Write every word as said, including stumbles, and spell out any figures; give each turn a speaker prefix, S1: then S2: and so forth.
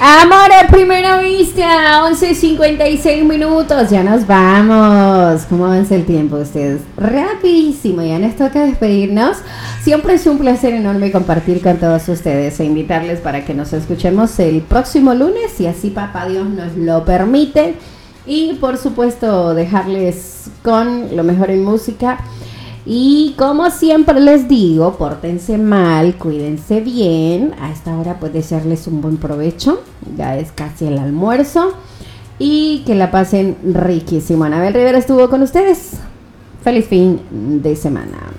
S1: Amor a primera vista, once cincuenta y seis minutos, ya nos vamos. ¿Cómo avanza el tiempo ustedes? Rapidísimo, ya nos toca despedirnos. Siempre es un placer enorme compartir con todos ustedes e invitarles para que nos escuchemos el próximo lunes, si así papá Dios nos lo permite. Y por supuesto dejarles con lo mejor en música. Y como siempre les digo, pórtense mal, cuídense bien. A esta hora pues desearles un buen provecho. Ya es casi el almuerzo. Y que la pasen riquísimo. Anabel Rivera estuvo con ustedes. Feliz fin de semana.